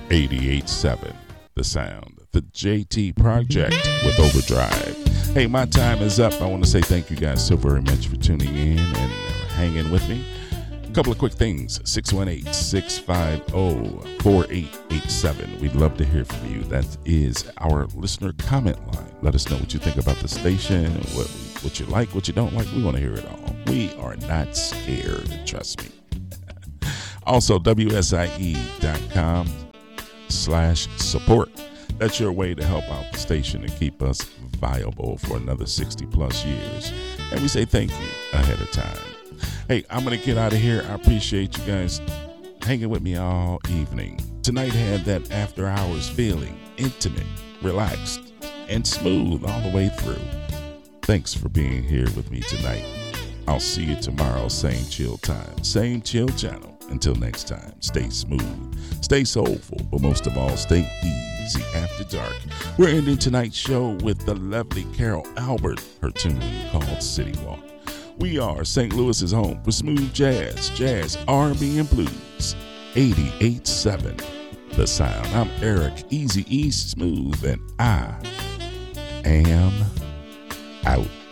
88.7 The Sound, the JT Project with Overdrive. Hey, my time is up. I want to say thank you guys so very much for tuning in and hanging with me. A couple of quick things. 618-650-4887. We'd love to hear from you. That is our listener comment line. Let us know what you think about the station, what you like, what you don't like. We want to hear it all. We are not scared, trust me. Also, WSIE.com/support. That's your way to help out the station and keep us viable for another 60 plus years. And we say thank you ahead of time. Hey, I'm going to get out of here. I appreciate you guys hanging with me all evening. Tonight had that after hours feeling, intimate, relaxed, and smooth all the way through. Thanks for being here with me tonight. I'll see you tomorrow, same chill time, same chill channel. Until next time, stay smooth, stay soulful, but most of all, stay easy after dark. We're ending tonight's show with the lovely Carol Albert, her tune called City Walk. We are St. Louis's home for smooth jazz, R&B, and blues. 88.7 The Sound. I'm Eric Easy E Smooth, and I am out.